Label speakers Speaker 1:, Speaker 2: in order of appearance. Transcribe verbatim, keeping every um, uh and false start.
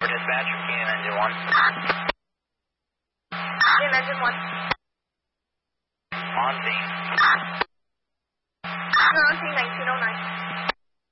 Speaker 1: Dispatcher, Keenan Engine one.
Speaker 2: Keenan Engine one.
Speaker 1: On scene.
Speaker 2: On scene, nineteen